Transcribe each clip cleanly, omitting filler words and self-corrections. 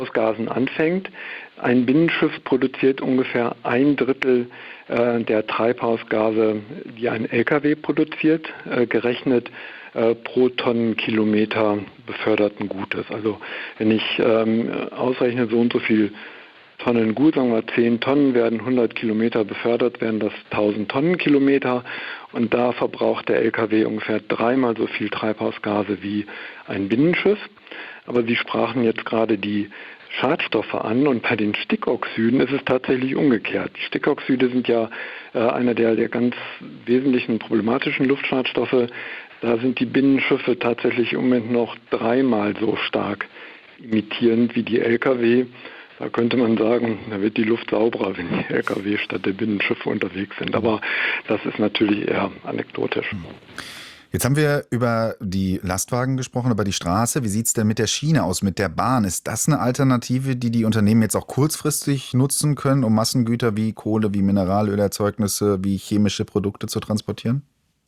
Treibhausgasen anfängt. Ein Binnenschiff produziert ungefähr 1/3 der Treibhausgase, die ein Lkw produziert, gerechnet pro Tonnenkilometer beförderten Gutes. Also wenn ich ausrechne, so und so viel Tonnen Gut, sagen wir 10 Tonnen werden 100 Kilometer befördert, werden das 1000 Tonnenkilometer und da verbraucht der Lkw ungefähr 3-mal so viel Treibhausgase wie ein Binnenschiff. Aber Sie sprachen jetzt gerade die Schadstoffe an und bei den Stickoxiden ist es tatsächlich umgekehrt. Die Stickoxide sind ja einer der ganz wesentlichen problematischen Luftschadstoffe. Da sind die Binnenschiffe tatsächlich im Moment noch 3-mal so stark emittierend wie die Lkw. Da könnte man sagen, da wird die Luft sauberer, wenn die Lkw statt der Binnenschiffe unterwegs sind. Aber das ist natürlich eher anekdotisch. Jetzt haben wir über die Lastwagen gesprochen, über die Straße. Wie sieht es denn mit der Schiene aus, mit der Bahn? Ist das eine Alternative, die die Unternehmen jetzt auch kurzfristig nutzen können, um Massengüter wie Kohle, wie Mineralölerzeugnisse, wie chemische Produkte zu transportieren?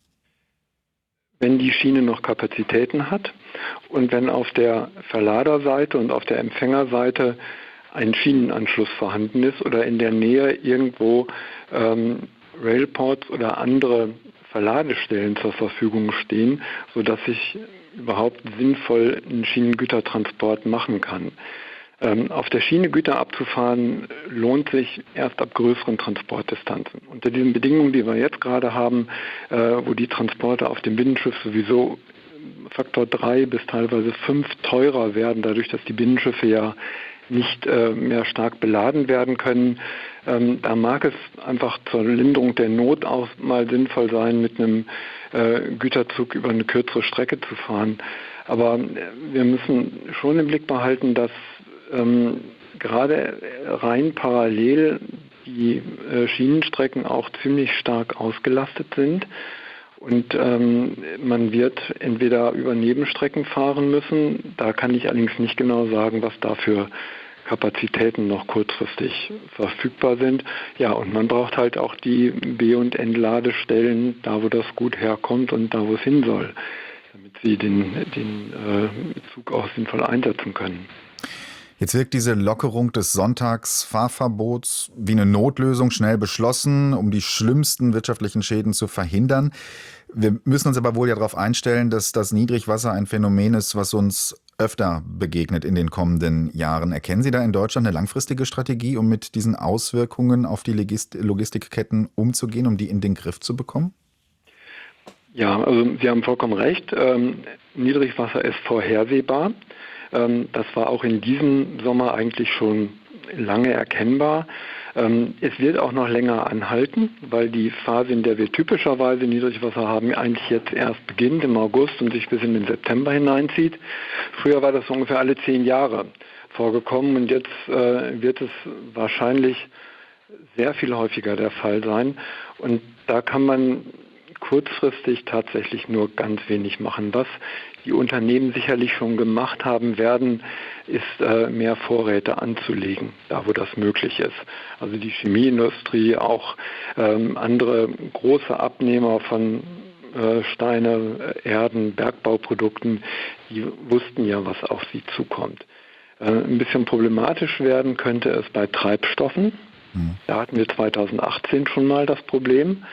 Wenn die Schiene noch Kapazitäten hat und wenn auf der Verladerseite und auf der Empfängerseite ein Schienenanschluss vorhanden ist oder in der Nähe irgendwo Railports oder andere Verladestellen zur Verfügung stehen, sodass ich überhaupt sinnvoll einen Schienengütertransport machen kann. Auf der Schiene Güter abzufahren lohnt sich erst ab größeren Transportdistanzen. Unter diesen Bedingungen, die wir jetzt gerade haben, wo die Transporte auf dem Binnenschiff sowieso Faktor 3 bis teilweise 5 teurer werden, dadurch, dass die Binnenschiffe ja nicht mehr stark beladen werden können. Da mag es einfach zur Linderung der Not auch mal sinnvoll sein, mit einem Güterzug über eine kürzere Strecke zu fahren. Aber wir müssen schon im Blick behalten, dass gerade rein parallel die Schienenstrecken auch ziemlich stark ausgelastet sind. Und man wird entweder über Nebenstrecken fahren müssen, da kann ich allerdings nicht genau sagen, was da für Kapazitäten noch kurzfristig verfügbar sind. Ja, und man braucht halt auch die B- und Entladestellen, da wo das Gut herkommt und da wo es hin soll, damit sie den Zug auch sinnvoll einsetzen können. Jetzt wirkt diese Lockerung des Sonntagsfahrverbots wie eine Notlösung, schnell beschlossen, um die schlimmsten wirtschaftlichen Schäden zu verhindern. Wir müssen uns aber wohl ja darauf einstellen, dass das Niedrigwasser ein Phänomen ist, was uns öfter begegnet in den kommenden Jahren. Erkennen Sie da in Deutschland eine langfristige Strategie, um mit diesen Auswirkungen auf die Logistikketten umzugehen, um die in den Griff zu bekommen? Ja, also Sie haben vollkommen recht. Niedrigwasser ist vorhersehbar. Das war auch in diesem Sommer eigentlich schon lange erkennbar. Es wird auch noch länger anhalten, weil die Phase, in der wir typischerweise Niedrigwasser haben, eigentlich jetzt erst beginnt im August und sich bis in den September hineinzieht. Früher war das ungefähr alle 10 Jahre vorgekommen und jetzt wird es wahrscheinlich sehr viel häufiger der Fall sein. Und da kann man kurzfristig tatsächlich nur ganz wenig machen. Was die Unternehmen sicherlich schon gemacht haben werden, ist mehr Vorräte anzulegen, da wo das möglich ist. Also die Chemieindustrie, auch andere große Abnehmer von Steine, Erden, Bergbauprodukten, die wussten ja, was auf sie zukommt. Ein bisschen problematisch werden könnte es bei Treibstoffen. Da hatten wir 2018 schon mal das Problem.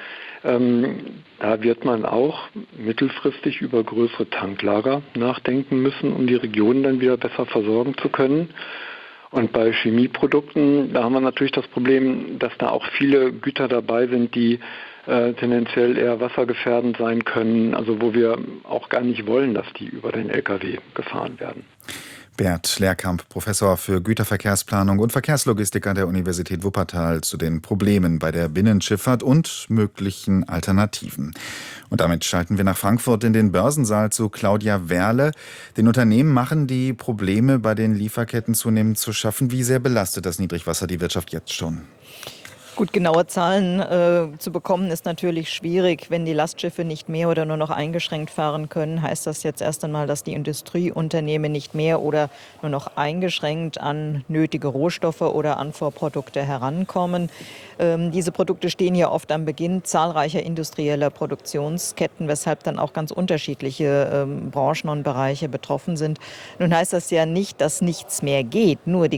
Da wird man auch mittelfristig über größere Tanklager nachdenken müssen, um die Regionen dann wieder besser versorgen zu können. Und bei Chemieprodukten, da haben wir natürlich das Problem, dass da auch viele Güter dabei sind, die tendenziell eher wassergefährdend sein können, also wo wir auch gar nicht wollen, dass die über den Lkw gefahren werden. Bert Lehrkamp, Professor für Güterverkehrsplanung und Verkehrslogistik an der Universität Wuppertal zu den Problemen bei der Binnenschifffahrt und möglichen Alternativen. Und damit schalten wir nach Frankfurt in den Börsensaal zu Claudia Werle. Den Unternehmen machen die Probleme bei den Lieferketten zunehmend zu schaffen. Wie sehr belastet das Niedrigwasser die Wirtschaft jetzt schon? Gut, genaue Zahlen zu bekommen ist natürlich schwierig. Wenn die Lastschiffe nicht mehr oder nur noch eingeschränkt fahren können, heißt das jetzt erst einmal, dass die Industrieunternehmen nicht mehr oder nur noch eingeschränkt an nötige Rohstoffe oder an Vorprodukte herankommen. Diese Produkte stehen ja oft am Beginn zahlreicher industrieller Produktionsketten, weshalb dann auch ganz unterschiedliche Branchen und Bereiche betroffen sind. Nun heißt das ja nicht, dass nichts mehr geht, nur die